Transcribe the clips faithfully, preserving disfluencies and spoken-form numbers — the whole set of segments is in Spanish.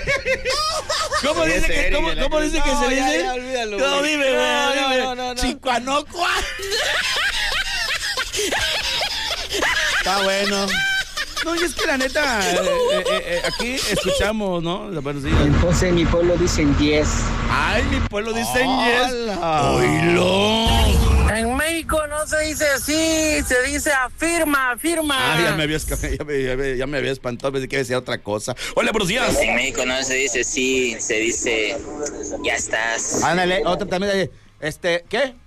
¿Cómo dice que, cómo, cómo dice que se dice? Ya, olvídalo, no, güey. dime, güey. No, dime. no, no, no. Chicuanocua. Está bueno. No, y es que la neta, eh, eh, eh, aquí escuchamos, ¿no? Buenos días. Entonces en mi pueblo dicen diez. Ay, mi pueblo dicen yes. ¡Oílo! En México no se dice así, se dice afirma, afirma. Ah, ya me había, ya me, ya me, ya me había espantado, pensé que decía otra cosa. Hola, buenos días. En México no se dice sí, se dice ya estás. Ándale, otra también, este, ¿qué?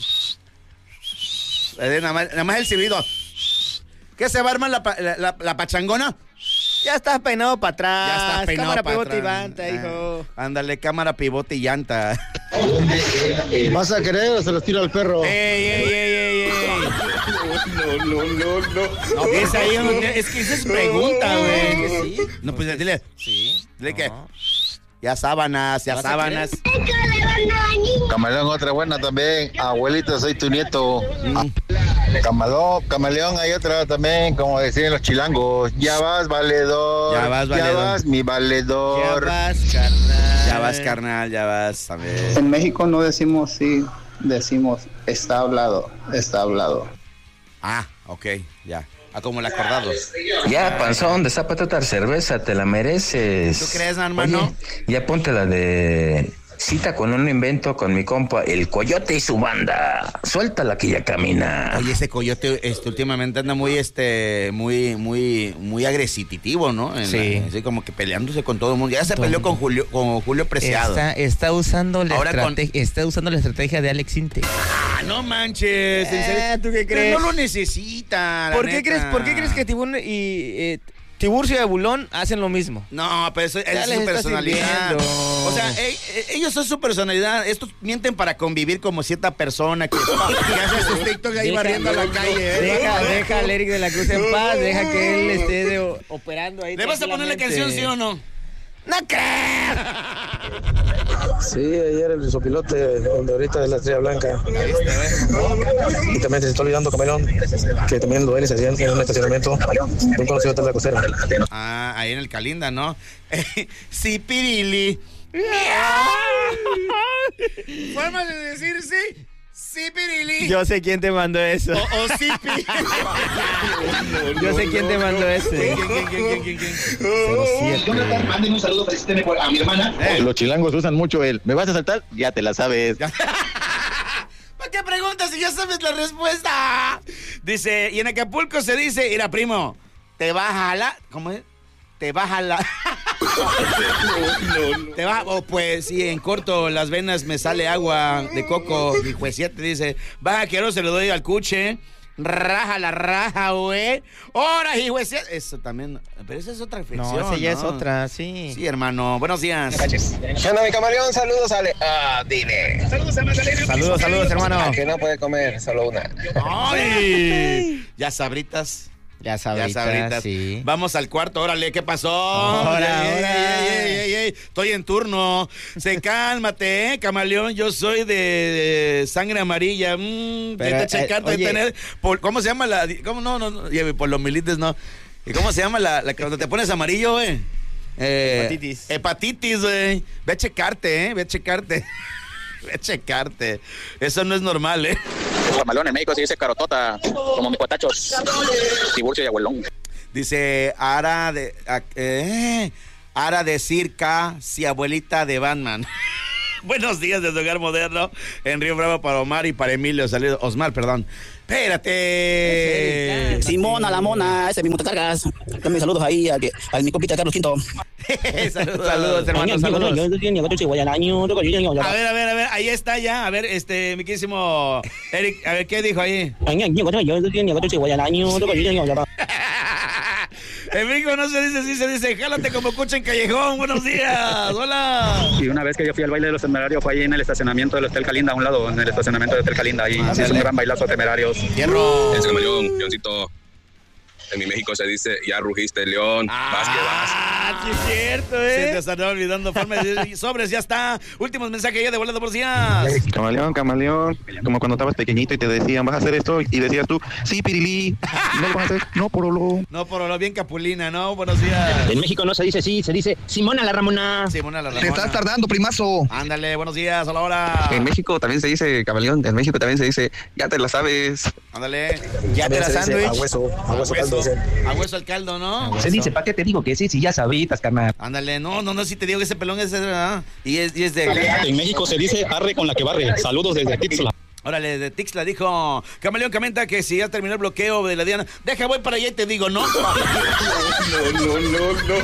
Eh, Nada más, nada más el silbido. ¿Qué se va a armar la, la, la, la pachangona? Ya estás peinado para atrás. Ya estás peinado Cámara, para pivote y atrás. llanta, hijo. Ah, ándale, cámara, pivote y llanta. ¿Vas a querer o se los tiro al perro? ¡Ey, ey, ey, ey, ey! No, no, no, no. No, es ahí donde, es que esa es pregunta, güey. ¿Sí? No, pues dile. Sí. Dile No. que. Ya sábanas, ya ¿Vas a sábanas. Camaleón, otra buena también. Abuelita, soy tu nieto. Mm. Camalón, camaleón, hay otra también, como decían los chilangos. Ya vas, valedor. Ya vas, valedor. Ya vas, mi Ya valedor. vas, carnal. Ya vas, carnal, ya vas. A ver. En México no decimos sí, decimos está hablado, está hablado. Ah, ok, ya. Ah, como el acordado. Ya, panzón, destápate otra cerveza, te la mereces. ¿Tú crees, hermano? Oye, ya ponte la de cita con un invento con mi compa, el Coyote y su banda. Suéltala que ya camina. Oye, ese coyote este, últimamente anda muy, este, muy, muy, muy agresitivo, ¿no? En Sí. la- así como que peleándose con todo el mundo. Ya se peleó con Julio, con Julio Preciado. Está, está usando la Ahora estrate- está usando la estrategia de Alex Inte. Ah, no manches. ¿en serio? Eh, ¿tú qué Pero crees? no lo necesita, la ¿Por qué neta. crees, por qué crees que Tiburcio y eh, Tiburcio y Bulón hacen lo mismo? No, pero eso Ya es les su está personalidad. sirviendo. O sea, e- e- ellos son su personalidad. Estos mienten para convivir como cierta persona que, que hace sus TikTok ahí Deja- barriendo la calle. ¿eh? Deja, deja al Eric de la Cruz en paz, deja que él esté de- operando ahí. ¿Le vas a ponerle canción, sí o no? ¡No crees! Sí, ayer el sopilote, donde ahorita es la Estrella Blanca. Y también se está olvidando Camelón, que también lo ven y se hacían en un estacionamiento de un conocido hotel de la costera. Ah, ahí en el Calinda, ¿no? Sí, Pirili. Forma de decir sí. Sí, Pirili. Yo sé quién te mandó eso. O, o sí, Pirili. Yo sé quién te mandó ese. ¿Quién, quién, quién, quién, quién, quién? cero siete. Jonathan, manden un saludo felicíteme a mi hermana. Eh. Los chilangos usan mucho el ¿me vas a saltar? Ya te la sabes. ¿Para qué preguntas si ya sabes la respuesta? Dice, y en Acapulco se dice, mira, primo, te vas a jalar. ¿Cómo es? Te vas a jalar. Te vas, o pues, sí, en corto, las venas me sale agua de coco. Y pues siete dice, vas a quiero, se lo doy al cuche. Raja la raja, güey. Ahora, hijo de siete. Eso también, pero esa es otra reflexión. No, esa ya ¿no? es otra, sí. Sí, hermano. Buenos días. ¿Qué onda, mi camaleón? Saludos, Ale. Ah, dile. Saludos a Magdalena. Saludos, saludos, hermano. Que no puede comer, solo una. ¡Ay! Ya sabritas. Ya Ya sabritas, sabritas. sí. Vamos al cuarto, órale, ¿qué pasó? Ahora, Ey, ey, ahora. ey, ey, ey, ey, estoy en turno. Se cálmate, ¿eh, camaleón? Yo soy de, de sangre amarilla. Mm, Pero, vete a checar, eh, de oye. tener. Por, ¿Cómo se llama la.? ¿Cómo no? no, no y por los milites, no. ¿Y cómo se llama la, la que cuando te pones amarillo, güey? Eh, Hepatitis. Hepatitis, güey. Ve a checarte, ¿eh? Ve a checarte. Ve a checarte. Eso no es normal, ¿eh? Camalón en México se dice carotota, como mis cuatachos. Tiburcio y abuelón. Dice, Ara de. a- Eh, Ara de Circa, si abuelita de Batman. Buenos días desde Hogar Moderno, en Río Bravo para Omar y para Emilio. Saludos, Osmar, perdón. Espérate. Simona, la mona, ese mismo te cargas. Dame saludos ahí a, que, a mi compita Carlos Quinto. saludos, Saludos, hermano, saludos. A ver, a ver, a ver, ahí está ya. A ver, este, mi querísimo Eric, a ver, ¿qué dijo ahí? En México no se dice así, se dice, jálate como cucha en callejón. Buenos días, hola. Y una vez que yo fui al baile de los temerarios fue ahí en el estacionamiento del Hotel Calinda, a un lado, en el estacionamiento del Hotel Calinda. Ahí Ah, se hizo dale. un gran bailazo de temerarios. Hierro. Ese camaleón, Leoncito. En mi México se dice, ya rugiste, León. Vas que vas. Ah, sí es cierto, Se ¿eh? te estará olvidando forma de sobres, ya está. Últimos mensajes ya de volada por días. Camaleón, camaleón, como cuando estabas pequeñito y te decían, vas a hacer esto, y decías tú, sí, pirilí, no lo vas a hacer, no, porolo. No, por lo bien Capulina, ¿no? Buenos días. En México no se dice sí, se dice Simona la Ramona. Simona la Te Ramona. estás tardando, primazo. Ándale, buenos días, a la hora. En México también se dice, camaleón, en México también se dice, ya te la sabes. Ándale. Ya te la sándwich. A hueso, a hueso caldo. dice. A hueso el caldo, ¿no? Se dice, ¿para qué te digo que sí, si ya sabitas, carnal? Ándale, no, no, no, si te digo que ese pelón es, ¿verdad? Y es, y es de... En México se dice arre con la que barre. Saludos desde Tixla. Órale, de Tixla dijo, Camaleón comenta que si ya terminó el bloqueo de la Diana, deja, voy para allá y te digo, ¿no? No, no, no, no.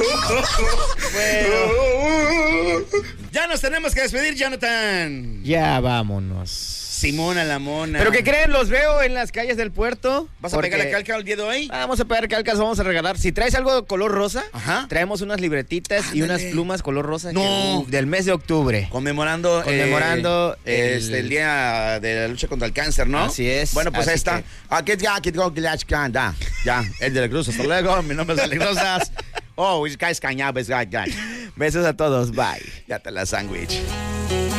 Bueno, ya nos tenemos que despedir, Jonathan. Ya vámonos. Simona la mona. ¿Pero qué creen? Los veo en las calles del puerto. ¿Vas a porque pegar la calca el día de hoy? Vamos a pegar calcas, vamos a regalar. Si traes algo de color rosa, Ajá. traemos unas libretitas y Ándale. unas plumas color rosa. No. que- uf, del mes de octubre. Conmemorando, Conmemorando eh, el- este, el día de la lucha contra el cáncer, ¿no? Así es, Bueno, pues así ahí está. que- Aquí ya, aquí tengo que ya, ya, el de la Cruz, hasta luego. Mi nombre es Alex Rosas. Oh, guys, cañabes, guys, guys. Besos a todos, bye. Ya te la sándwich.